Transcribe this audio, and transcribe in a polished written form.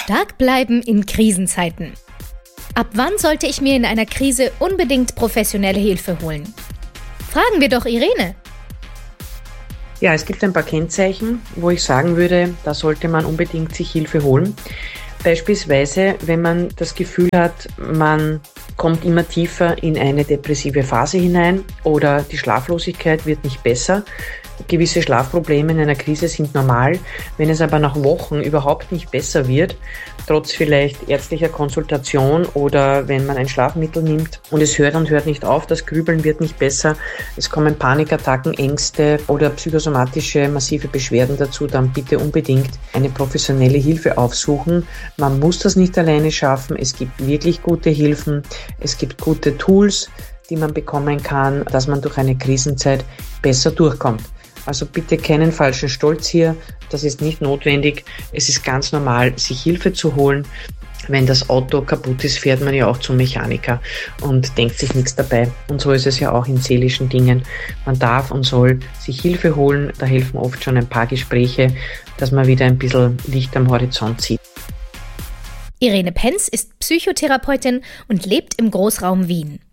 Stark bleiben in Krisenzeiten. Ab wann sollte ich mir in einer Krise unbedingt professionelle Hilfe holen? Fragen wir doch Irene. Ja, es gibt ein paar Kennzeichen, wo ich sagen würde, da sollte man unbedingt sich Hilfe holen. Beispielsweise, wenn man das Gefühl hat, man kommt immer tiefer in eine depressive Phase hinein oder die Schlaflosigkeit wird nicht besser. Gewisse Schlafprobleme in einer Krise sind normal. Wenn es aber nach Wochen überhaupt nicht besser wird, trotz vielleicht ärztlicher Konsultation oder wenn man ein Schlafmittel nimmt und es hört und hört nicht auf, das Grübeln wird nicht besser, es kommen Panikattacken, Ängste oder psychosomatische massive Beschwerden dazu, dann bitte unbedingt eine professionelle Hilfe aufsuchen. Man muss das nicht alleine schaffen. Es gibt wirklich gute Hilfen. Es gibt gute Tools, die man bekommen kann, dass man durch eine Krisenzeit besser durchkommt. Also bitte keinen falschen Stolz hier, das ist nicht notwendig. Es ist ganz normal, sich Hilfe zu holen. Wenn das Auto kaputt ist, fährt man ja auch zum Mechaniker und denkt sich nichts dabei. Und so ist es ja auch in seelischen Dingen. Man darf und soll sich Hilfe holen. Da helfen oft schon ein paar Gespräche, dass man wieder ein bisschen Licht am Horizont sieht. Irene Penz ist Psychotherapeutin und lebt im Großraum Wien.